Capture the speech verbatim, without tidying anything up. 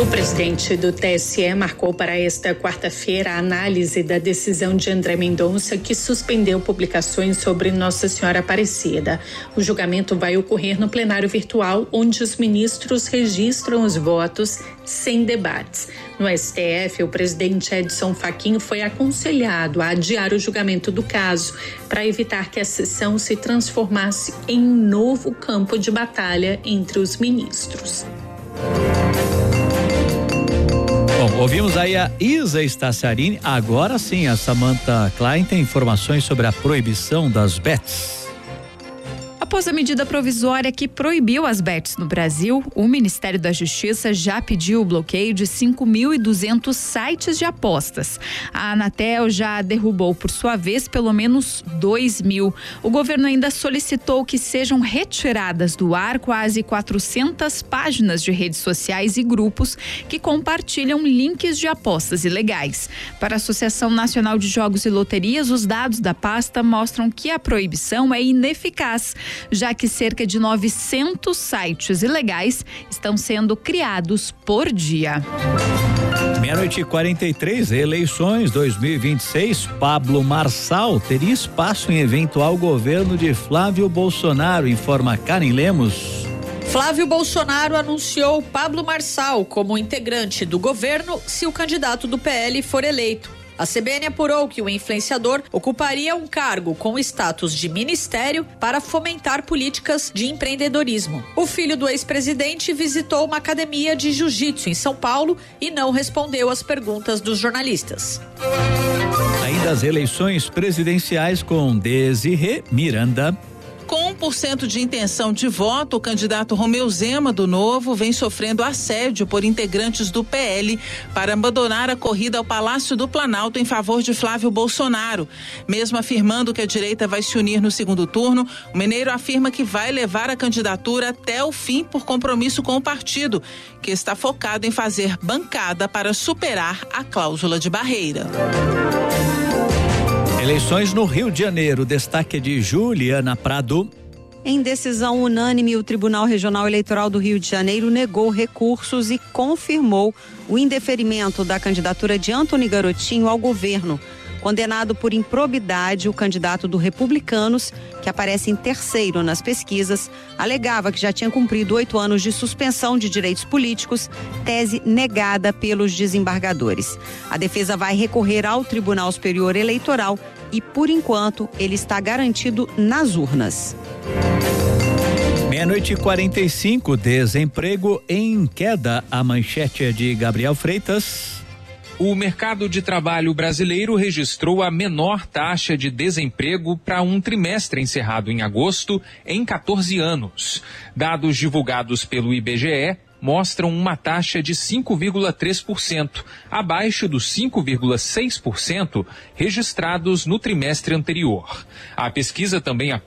O presidente do T S E marcou para esta quarta-feira a análise da decisão de André Mendonça, que suspendeu publicações sobre Nossa Senhora Aparecida. O julgamento vai ocorrer no plenário virtual, onde os ministros registram os votos sem debates. No S T F, o presidente Edson Fachin foi aconselhado a adiar o julgamento do caso para evitar que a sessão se transformasse em um novo campo de batalha entre os ministros. Bom, ouvimos aí a Isa Staciarini. Agora sim, a Samantha Klein tem informações sobre a proibição das bets. Após a medida provisória que proibiu as bets no Brasil, o Ministério da Justiça já pediu o bloqueio de cinco mil e duzentos sites de apostas. A Anatel já derrubou, por sua vez, pelo menos dois mil. O governo ainda solicitou que sejam retiradas do ar quase quatrocentas páginas de redes sociais e grupos que compartilham links de apostas ilegais. Para a Associação Nacional de Jogos e Loterias, os dados da pasta mostram que a proibição é ineficaz, já que cerca de novecentos sites ilegais estão sendo criados por dia. Meia-noite e quarenta e três, eleições dois mil e vinte e seis. Pablo Marçal teria espaço em eventual governo de Flávio Bolsonaro, informa Karen Lemos. Flávio Bolsonaro anunciou Pablo Marçal como integrante do governo se o candidato do P L for eleito. A C B N apurou que o influenciador ocuparia um cargo com status de ministério para fomentar políticas de empreendedorismo. O filho do ex-presidente visitou uma academia de jiu-jitsu em São Paulo e não respondeu às perguntas dos jornalistas. Ainda as eleições presidenciais com Desirê Miranda. Com um por cento de intenção de voto, o candidato Romeu Zema, do Novo, vem sofrendo assédio por integrantes do P L para abandonar a corrida ao Palácio do Planalto em favor de Flávio Bolsonaro. Mesmo afirmando que a direita vai se unir no segundo turno, o mineiro afirma que vai levar a candidatura até o fim por compromisso com o partido, que está focado em fazer bancada para superar a cláusula de barreira. Eleições no Rio de Janeiro, destaque de Juliana Prado. Em decisão unânime, o Tribunal Regional Eleitoral do Rio de Janeiro negou recursos e confirmou o indeferimento da candidatura de Antony Garotinho ao governo. Condenado por improbidade, o candidato do Republicanos, que aparece em terceiro nas pesquisas, alegava que já tinha cumprido oito anos de suspensão de direitos políticos, tese negada pelos desembargadores. A defesa vai recorrer ao Tribunal Superior Eleitoral e, por enquanto, ele está garantido nas urnas. Meia-noite e quarenta e cinco, desemprego em queda. A manchete é de Gabriel Freitas. O mercado de trabalho brasileiro registrou a menor taxa de desemprego para um trimestre encerrado em agosto em quatorze anos. Dados divulgados pelo I B G E mostram uma taxa de cinco vírgula três por cento, abaixo dos cinco vírgula seis por cento registrados no trimestre anterior. A pesquisa também